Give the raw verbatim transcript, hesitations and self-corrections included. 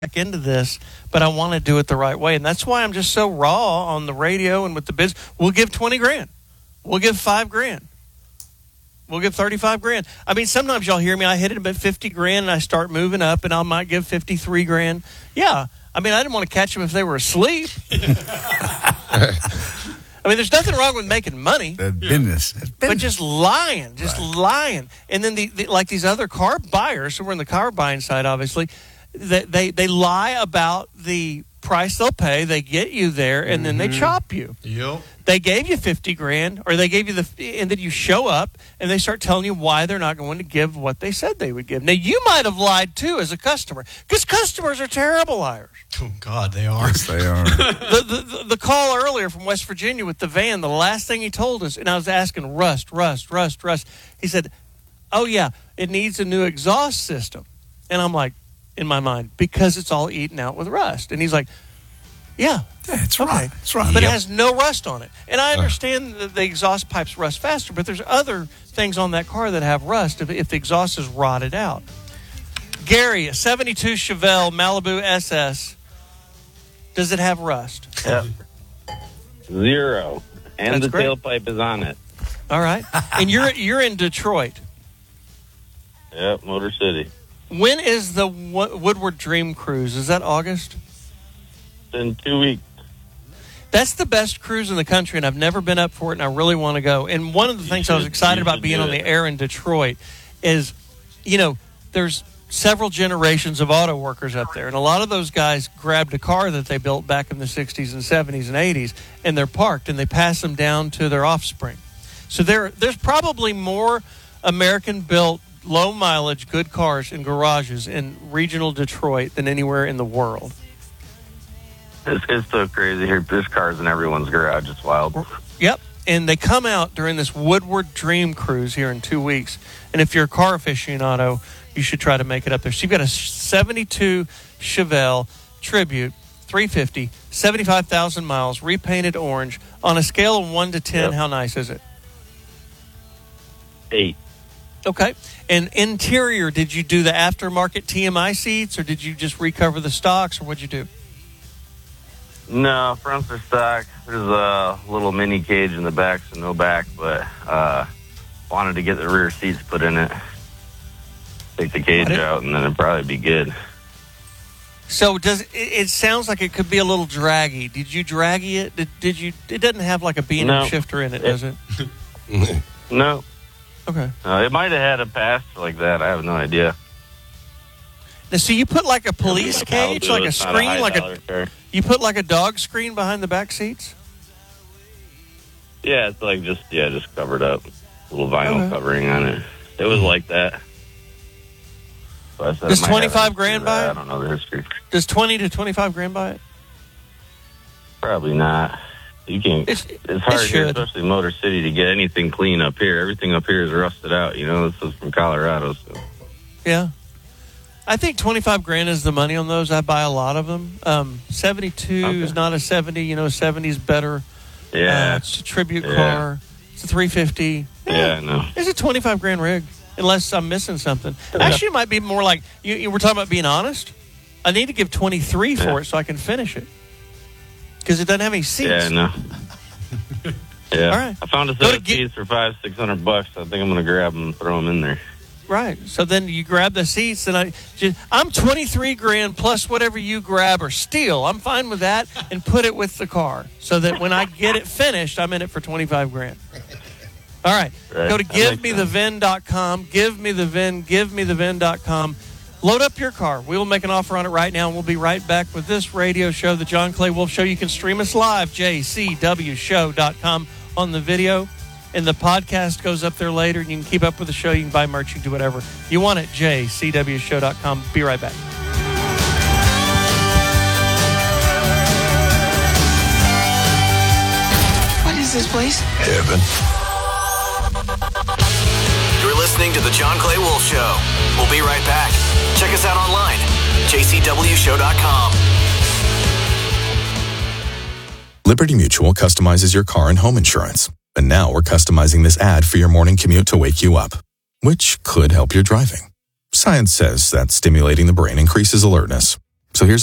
back into this, but I want to do it the right way. And that's why I'm just so raw on the radio and with the biz. We'll give twenty grand. We'll give five grand. We'll give thirty-five grand. I mean, sometimes y'all hear me. I hit it about fifty grand and I start moving up and I might give fifty-three grand. Yeah. I mean, I didn't want to catch them if they were asleep. I mean, there's nothing wrong with making money. The business. business. But just lying, just right. lying. And then the, the like these other car buyers, so we're in the car buying side, obviously, they, they, they lie about the price they'll pay. They get you there, and mm-hmm. then they chop you. Yep. They gave you fifty grand, or they gave you the, and then you show up, and they start telling you why they're not going to give what they said they would give. Now, you might have lied, too, as a customer, because customers are terrible liars. Oh, God, they are. Yes, they are. the, the, the call earlier from West Virginia with the van, the last thing he told us, and I was asking, Rust, Rust, Rust, Rust. He said, oh, yeah, it needs a new exhaust system. And I'm like, in my mind, because it's all eaten out with rust. And he's like, yeah. Yeah, it's okay. right. It's right. But yep. it has no rust on it. And I understand uh. that the exhaust pipes rust faster, but there's other things on that car that have rust if, if the exhaust is rotted out. Gary, a seventy-two Chevelle Malibu S S. Does it have rust? Yep. Zero. And That's the great. tailpipe is on it. All right. And you're you're in Detroit. Yep, Motor City. When is the Woodward Dream Cruise? Is that August? In two weeks. That's the best cruise in the country, and I've never been up for it, and I really want to go. And one of the You things should, I was excited about being on the air in Detroit is, you know, there's several generations of auto workers up there, and a lot of those guys grabbed a car that they built back in the sixties and seventies and eighties, and they're parked, and they pass them down to their offspring. So there, there's probably more American-built, low-mileage, good cars in garages in regional Detroit than anywhere in the world. It's, it's so crazy here. There's cars in everyone's garage. It's wild. Yep. And they come out during this Woodward Dream Cruise here in two weeks. And if you're a car aficionado, you should try to make it up there. So you've got a seventy-two Chevelle Tribute, three fifty, seventy-five thousand miles, repainted orange. On a scale of one to ten, yep. How nice is it? Eight. Okay. And interior, did you do the aftermarket T M I seats, or did you just recover the stocks, or what'd you do? No, fronts are stock. There's a little mini cage in the back, so no back, but uh, wanted to get the rear seats put in it. Take the cage out, and then it'd probably be good. So does it, it sounds like it could be a little draggy. Did you draggy it? Did, did you? It doesn't have like a B and M no. shifter in it, it does it? No. Okay. Uh, it might have had a pass like that. I have no idea. Now, so you put like a police cage, like a screen, like a car. You put like a dog screen behind the back seats? Yeah, it's like just yeah, just covered up, a little vinyl okay. covering on it. It was like that. So I said Does twenty-five grand buy it? I don't know the history. Does twenty to twenty-five grand buy it? Probably not. You can't. It's, it's hard it here, especially Motor City, to get anything clean up here. Everything up here is rusted out. You know, this is from Colorado, so. Yeah. I think twenty-five grand is the money on those. I buy a lot of them. Um, seventy-two okay. is not a seventy. You know, seventy is better. Yeah. Uh, it's a tribute yeah. car. It's a three fifty. Yeah, yeah I know. It's a twenty-five grand rig, unless I'm missing something. Yeah. Actually, it might be more like, you, you were talking about being honest. I need to give twenty-three for yeah. it so I can finish it. Because it doesn't have any seats. Yeah, I know. Yeah. All right. I found a set of seats for five, six hundred bucks. I think I'm going to grab them and throw them in there. Right. So then you grab the seats, and I, just, I'm twenty-three grand plus whatever you grab or steal. I'm fine with that, and put it with the car so that when I get it finished, I'm in it for twenty-five grand. All right. right. Go to give me the vin dot com. Give me the vin. Give me the vin dot com. Load up your car. We will make an offer on it right now, and we'll be right back with this radio show, the John Clay Wolf Show. You can stream us live, j c w show dot com on the video. And the podcast goes up there later. You can keep up with the show. You can buy merch. You can do whatever you want at j c w show dot com. Be right back. What is this place? Heaven. You're listening to the John Clay Wolf Show. We'll be right back. Check us out online, j c w show dot com. Liberty Mutual customizes your car and home insurance. And now we're customizing this ad for your morning commute to wake you up, which could help your driving. Science says that stimulating the brain increases alertness. So here's